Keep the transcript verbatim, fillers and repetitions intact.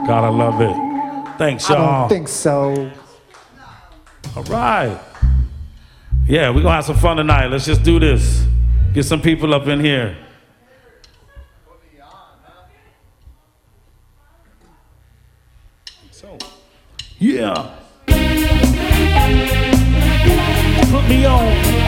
Gotta love it. Thanks, y'all. I don't think so. All right. Yeah, we're gonna have some fun tonight. Let's just do this. Get some people up in here. So, yeah. Put me on.